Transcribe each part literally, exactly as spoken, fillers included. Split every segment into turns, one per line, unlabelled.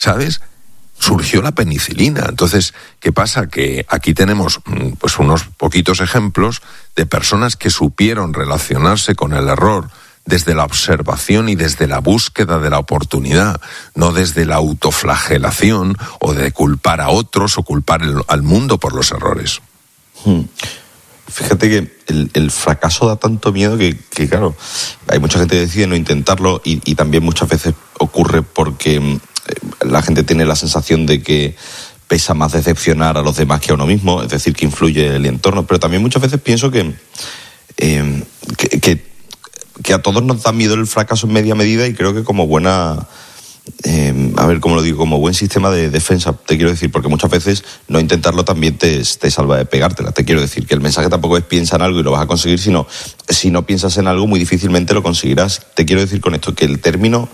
¿sabes? Surgió la penicilina. Entonces, ¿qué pasa? Que aquí tenemos pues unos poquitos ejemplos de personas que supieron relacionarse con el error desde la observación y desde la búsqueda de la oportunidad, no desde la autoflagelación o de culpar a otros o culpar el, al mundo por los errores.
Hmm. Fíjate que el, el fracaso da tanto miedo que, que, claro, hay mucha gente que decide no intentarlo y, y también muchas veces ocurre porque la gente tiene la sensación de que pesa más decepcionar a los demás que a uno mismo, es decir, que influye el entorno. Pero también muchas veces pienso que, eh, que, que, que a todos nos da miedo el fracaso en media medida y creo que como buena... Eh, a ver, ¿cómo lo digo? Como buen sistema de defensa, te quiero decir, porque muchas veces no intentarlo también te, te salva de pegártela. Te quiero decir que el mensaje tampoco es piensa en algo y lo vas a conseguir, sino si no piensas en algo muy difícilmente lo conseguirás. Te quiero decir con esto que el término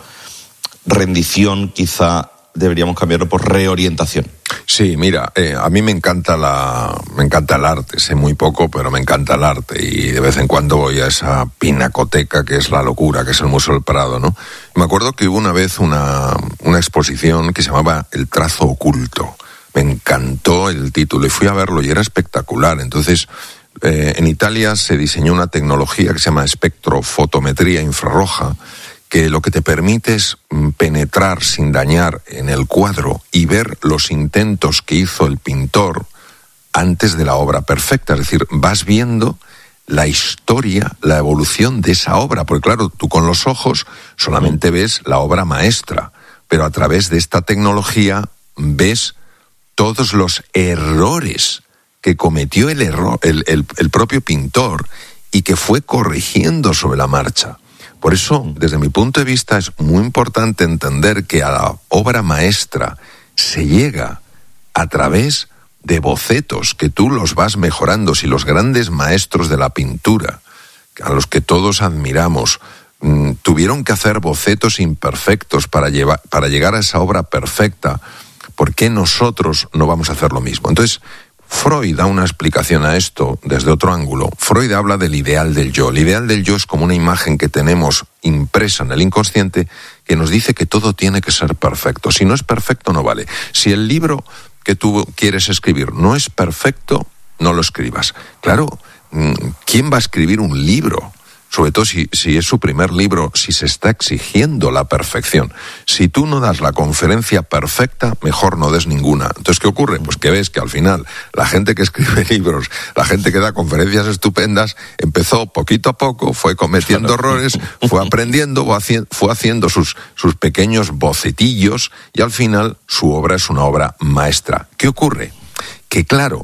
rendición quizá deberíamos cambiarlo por reorientación.
Sí, mira, eh, a mí me encanta la, me encanta el arte, sé muy poco, pero me encanta el arte y de vez en cuando voy a esa pinacoteca que es la locura, que es el Museo del Prado, ¿no? Me acuerdo que hubo una vez una, una exposición que se llamaba El trazo oculto. Me encantó el título y fui a verlo y era espectacular. Entonces, eh, en Italia se diseñó una tecnología que se llama espectrofotometría infrarroja, que lo que te permite es penetrar sin dañar en el cuadro y ver los intentos que hizo el pintor antes de la obra perfecta. Es decir, vas viendo la historia, la evolución de esa obra, porque claro, tú con los ojos solamente ves la obra maestra, pero a través de esta tecnología ves todos los errores que cometió el, error, el, el, el propio pintor y que fue corrigiendo sobre la marcha. Por eso, desde mi punto de vista, es muy importante entender que a la obra maestra se llega a través de bocetos, que tú los vas mejorando. Si los grandes maestros de la pintura, a los que todos admiramos, mmm, tuvieron que hacer bocetos imperfectos para, llevar, para llegar a esa obra perfecta, ¿por qué nosotros no vamos a hacer lo mismo? Entonces, Freud da una explicación a esto desde otro ángulo. Freud habla del ideal del yo. El ideal del yo es como una imagen que tenemos impresa en el inconsciente que nos dice que todo tiene que ser perfecto. Si no es perfecto, no vale. Si el libro que tú quieres escribir no es perfecto, no lo escribas. Claro, ¿quién va a escribir un libro? Sobre todo si, si es su primer libro, si se está exigiendo la perfección. Si tú no das la conferencia perfecta, mejor no des ninguna. Entonces, ¿qué ocurre? Pues que ves que al final la gente que escribe libros, la gente que da conferencias estupendas, empezó poquito a poco, fue cometiendo errores, fue aprendiendo, fue haciendo, fue haciendo sus, sus pequeños bocetillos y al final su obra es una obra maestra. ¿Qué ocurre? Que claro,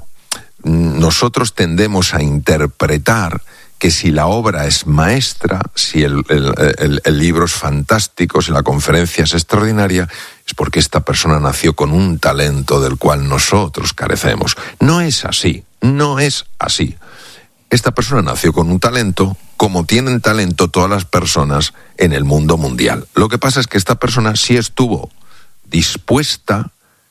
nosotros tendemos a interpretar que si la obra es maestra, si el, el, el, el libro es fantástico, si la conferencia es extraordinaria, es porque esta persona nació con un talento del cual nosotros carecemos. No es así, no es así. Esta persona nació con un talento, como tienen talento todas las personas en el mundo mundial. Lo que pasa es que esta persona sí estuvo dispuesta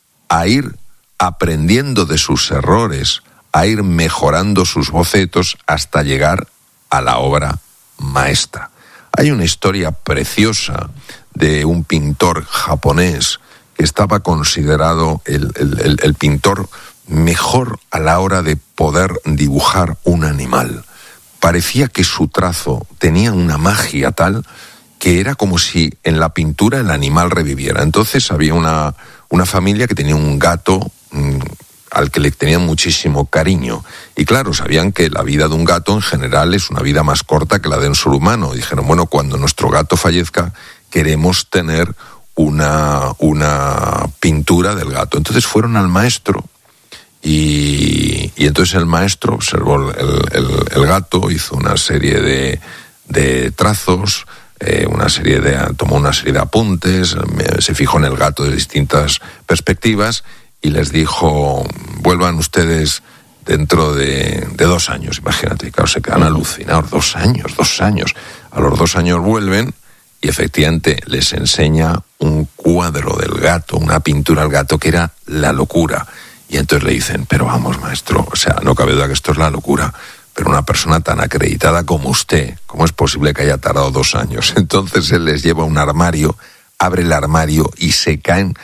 a ir aprendiendo de sus errores, a ir mejorando sus bocetos hasta llegar a la obra maestra. Hay una historia preciosa de un pintor japonés que estaba considerado el, el, el, el pintor mejor a la hora de poder dibujar un animal. Parecía que su trazo tenía una magia tal que era como si en la pintura el animal reviviera. Entonces había una, una familia que tenía un gato mmm, al que le tenían muchísimo cariño. Y claro, sabían que la vida de un gato en general es una vida más corta que la de un ser humano. Y dijeron, bueno, cuando nuestro gato fallezca, queremos tener una, una pintura del gato. Entonces fueron al maestro y, y entonces el maestro observó el, el, el gato, hizo una serie de, de trazos, eh, una serie de, tomó una serie de apuntes, se fijó en el gato de distintas perspectivas y les dijo, vuelvan ustedes dentro de, de dos años, imagínate, claro, se quedan alucinados, dos años, dos años. A los dos años vuelven y efectivamente les enseña un cuadro del gato, una pintura del gato que era la locura. Y entonces le dicen, pero vamos, maestro, o sea, no cabe duda que esto es la locura, pero una persona tan acreditada como usted, ¿cómo es posible que haya tardado dos años? Entonces él les lleva a un armario, abre el armario y se caen